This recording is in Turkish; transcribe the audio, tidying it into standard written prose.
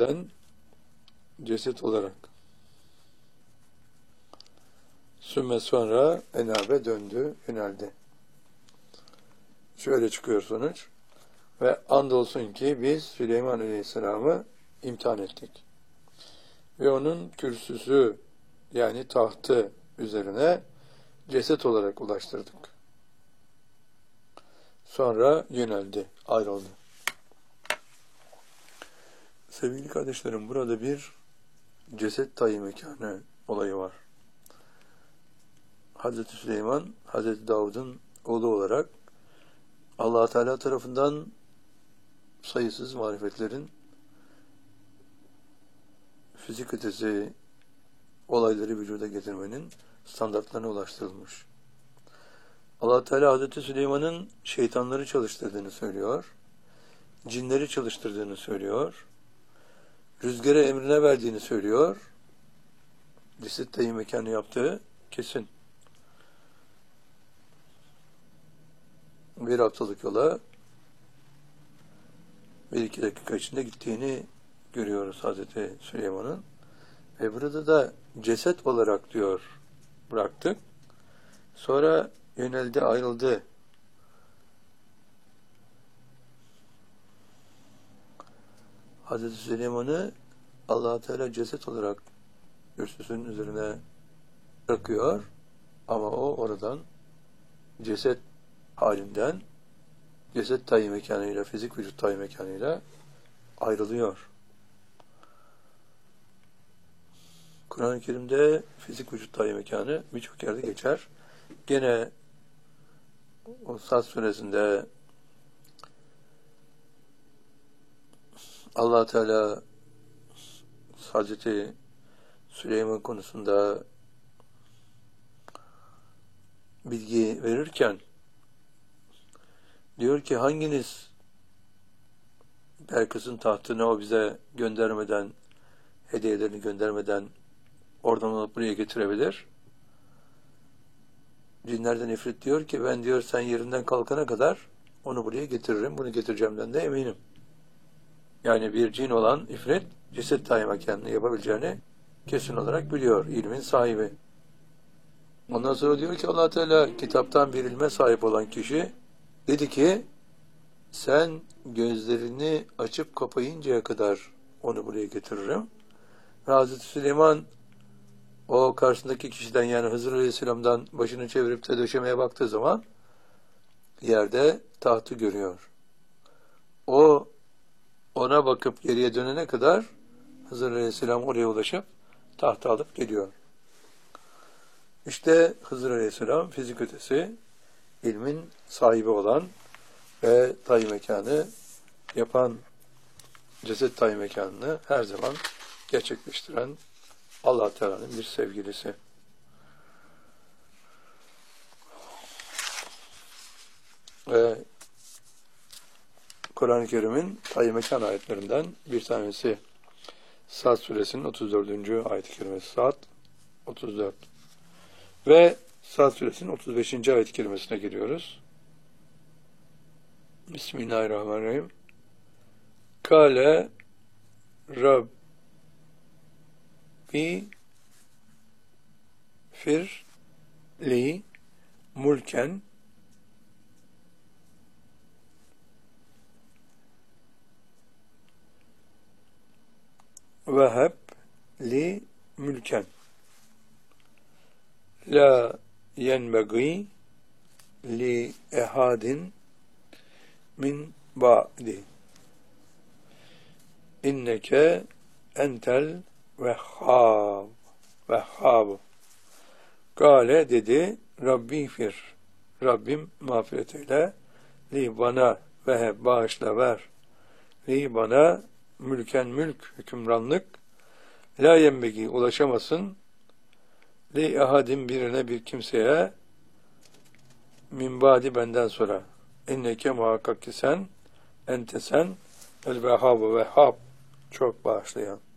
yerden ceset olarak. Sümme sonra enabe döndü, yöneldi. Şöyle çıkıyor sonuç. Ve andolsun ki biz Süleyman Aleyhisselam'ı imtihan ettik. Ve onun kürsüsü yani tahtı üzerine ceset olarak ulaştırdık. Sonra yöneldi, ayrıldı. Sevgili kardeşlerim, burada bir ceset tayin mekanı olayı var. Hazreti Süleyman, Hazreti Davud'un oğlu olarak Allah Teala tarafından sayısız marifetlerin fizik ötesi olayları vücuda getirmenin standartlarına ulaştırılmış. Allah Teala Hazreti Süleyman'ın şeytanları çalıştırdığını söylüyor, cinleri çalıştırdığını söylüyor, rüzgara emrine verdiğini söylüyor, ceset tayin mekanı yaptığı kesin. Bir haftalık yola 1-2 dakika içinde gittiğini görüyoruz Hazreti Süleyman'ın. Ve burada da ceset olarak diyor bıraktık. Sonra yöneldi, ayrıldı. Hazreti Süleyman'ı Allah Teala ceset olarak kürsüsünün üzerine bırakıyor. Ama o oradan ceset halinden ceset tayin mekanıyla, fizik vücut tayin mekanıyla ayrılıyor. Kur'an-ı Kerim'de fizik vücut tayin mekanı birçok yerde geçer. Gene o Sad suresinde Allah Teala Hazreti Süleyman konusunda bilgi verirken diyor ki hanginiz Belkıs'ın tahtını o bize göndermeden, hediyelerini göndermeden oradan alıp buraya getirebilir? Cinlerden ifrit diyor ki ben diyor sen yerinden kalkana kadar onu buraya getiririm, bunu getireceğimden de eminim. Yani bir cin olan ifrit ceset tayin mekanını yapabileceğini kesin olarak biliyor, ilmin sahibi. Ondan sonra diyor ki Allah Teala kitaptan bir ilme sahip olan kişi dedi ki sen gözlerini açıp kapayıncaya kadar onu buraya getiririm. Ve Hazreti Süleyman o karşısındaki kişiden yani Hızır Aleyhisselam'dan başını çevirip de döşemeye baktığı zaman yerde tahtı görüyor. O ona bakıp geriye dönene kadar Hızır Aleyhisselam oraya ulaşıp tahtı alıp geliyor. İşte Hızır Aleyhisselam fizik ötesi ilmin sahibi olan ve tayin mekanı yapan ceset tayin mekanını her zaman gerçekleştiren Allah Teala'nın bir sevgilisi. Ve Kur'an-ı Kerim'in tayin mekan ayetlerinden bir tanesi Sad suresinin 34. ayet-i kerimesi. Sad 34. Ve Sad suresinin 35. ayet-i kerimesine geliyoruz. Bismillahirrahmanirrahim. Kale Rabbi firli mulken veheb li mülken la yenbegi li ehadin min ba'di inneke entel vehhab. Kale dedi Rabbi fir, Rabbim mağfiret eyle, li bana ve bağışla ver, li bana mülken mülk, hükümranlık, la yenbegi ulaşamasın, li ehadin birine bir kimseye, min ba'di benden sonra, inneke muhakkak ki sen, ente sen, el vehhab çok bağışlayan.